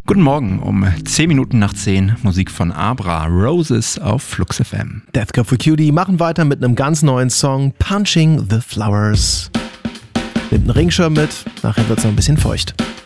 Guten Morgen, um 10 Minuten nach 10, Musik von Abra, Roses auf Flux FM. Death Cab for Cutie machen weiter mit einem ganz neuen Song, Punching the Flowers. Nimmt einen Regenschirm mit, nachher wird's noch ein bisschen feucht.